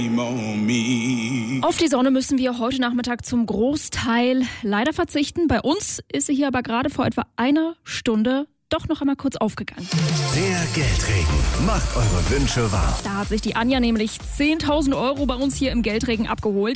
Auf die Sonne müssen wir heute Nachmittag zum Großteil leider verzichten. Bei uns ist sie hier aber gerade vor etwa einer Stunde doch noch einmal kurz aufgegangen. Der Geldregen macht eure Wünsche wahr. Da hat sich die Anja nämlich 10.000 € bei uns hier im Geldregen abgeholt.